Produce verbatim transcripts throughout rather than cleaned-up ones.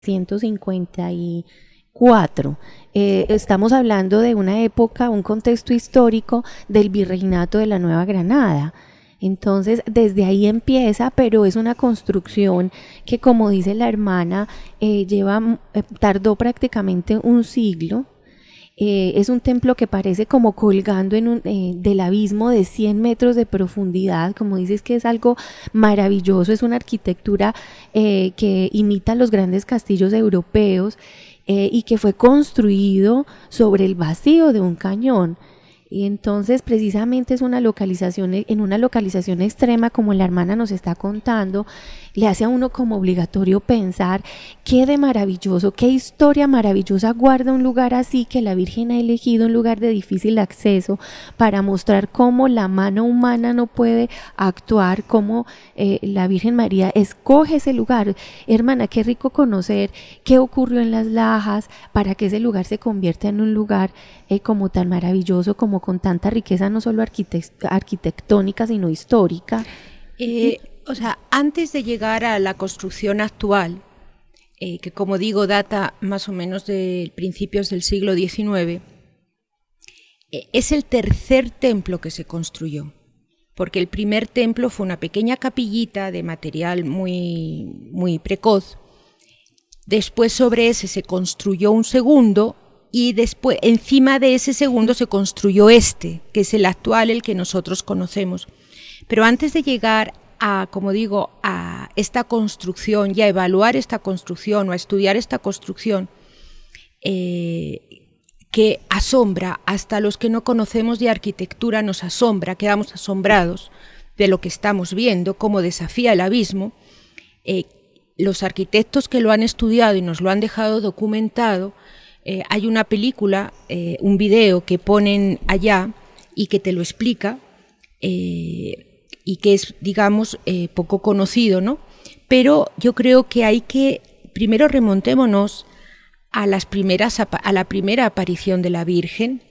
ciento cincuenta y cuatro. Eh, estamos hablando de una época, un contexto histórico del virreinato de la Nueva Granada. Entonces, desde ahí empieza, pero es una construcción que, como dice la hermana, eh, lleva, eh, tardó prácticamente un siglo. Eh, es un templo que parece como colgando en un, eh, del abismo de cien metros de profundidad, como dices, que es algo maravilloso, es una arquitectura eh, que imita los grandes castillos europeos eh, y que fue construido sobre el vacío de un cañón. Y entonces precisamente es una localización, en una localización extrema, como la hermana nos está contando, le hace a uno como obligatorio pensar qué de maravilloso, qué historia maravillosa guarda un lugar así, que la Virgen ha elegido un lugar de difícil acceso para mostrar cómo la mano humana no puede actuar, cómo eh, la Virgen María escoge ese lugar. Hermana, qué rico conocer qué ocurrió en Las Lajas para que ese lugar se convierta en un lugar eh, como tan maravilloso, como con tanta riqueza, no solo arquitect- arquitectónica, sino histórica. Eh, o sea, antes de llegar a la construcción actual, eh, que como digo data más o menos de principios del siglo diecinueve, eh, es el tercer templo que se construyó, porque el primer templo fue una pequeña capillita de material muy, muy precoz. Después sobre ese se construyó un segundo, y después encima de ese segundo se construyó este, que es el actual, el que nosotros conocemos. Pero antes de llegar a, como digo, a esta construcción y a evaluar esta construcción o a estudiar esta construcción, eh, que asombra, hasta los que no conocemos de arquitectura nos asombra, quedamos asombrados de lo que estamos viendo, cómo desafía el abismo, eh, los arquitectos que lo han estudiado y nos lo han dejado documentado, Eh, hay una película, eh, un video que ponen allá y que te lo explica eh, y que es, digamos, eh, poco conocido, ¿no? Pero yo creo que hay que, primero remontémonos a, las primeras, a la primera aparición de la Virgen.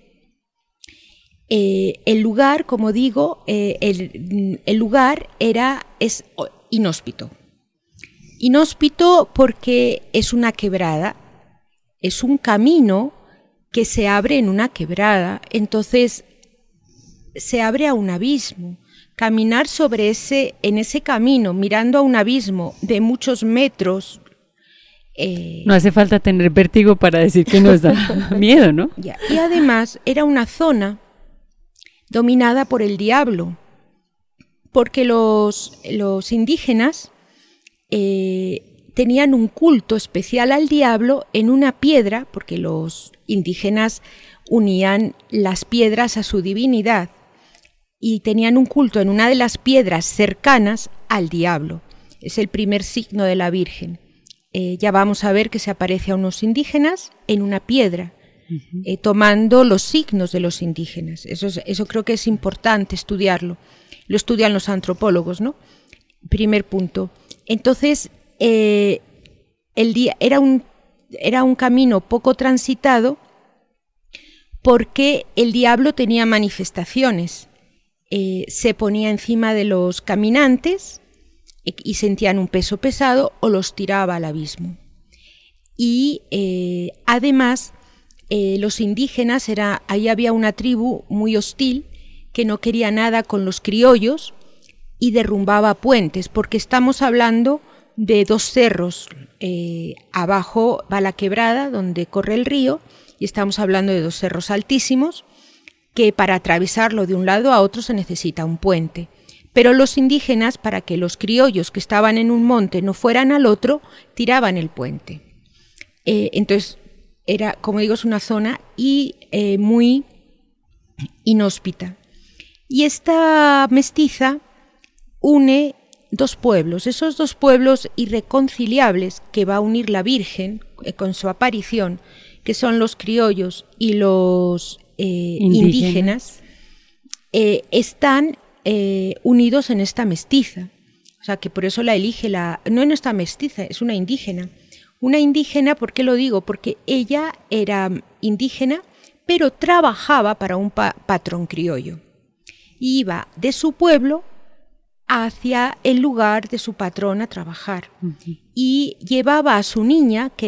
Eh, el lugar, como digo, eh, el, el lugar era, es inhóspito. Inhóspito porque es una quebrada. Es un camino que se abre en una quebrada, entonces se abre a un abismo. Caminar sobre ese, en ese camino, mirando a un abismo de muchos metros. Eh... No hace falta tener vértigo para decir que nos da miedo, ¿no? Ya. Y además era una zona dominada por el diablo, porque los, los indígenas eh, tenían un culto especial al diablo en una piedra, porque los indígenas unían las piedras a su divinidad y tenían un culto en una de las piedras cercanas al diablo. Es el primer signo de la Virgen. Eh, ya vamos a ver que se aparece a unos indígenas en una piedra, uh-huh. eh, tomando los signos de los indígenas. Eso, es, eso creo que es importante estudiarlo. Lo estudian los antropólogos, ¿no? Primer punto. Entonces, Eh, el día era un era un camino poco transitado porque el diablo tenía manifestaciones, eh, se ponía encima de los caminantes y, y sentían un peso pesado o los tiraba al abismo. Y eh, además eh, los indígenas, era, ahí había una tribu muy hostil que no quería nada con los criollos y derrumbaba puentes, porque estamos hablando de dos cerros, eh, abajo va la quebrada donde corre el río y estamos hablando de dos cerros altísimos que para atravesarlo de un lado a otro se necesita un puente. Pero los indígenas, para que los criollos que estaban en un monte no fueran al otro, tiraban el puente. Eh, entonces, era, como digo, es una zona y, eh, muy inhóspita. Y esta mestiza une dos pueblos, esos dos pueblos irreconciliables que va a unir la Virgen eh, con su aparición, que son los criollos y los eh, indígenas, indígenas eh, están eh, unidos en esta mestiza. O sea, que por eso la elige, la no en esta mestiza, es una indígena. Una indígena, ¿por qué lo digo? Porque ella era indígena, pero trabajaba para un pa- patrón criollo. Iba de su pueblo hacia el lugar de su patrón a trabajar. Uh-huh. Y llevaba a su niña, que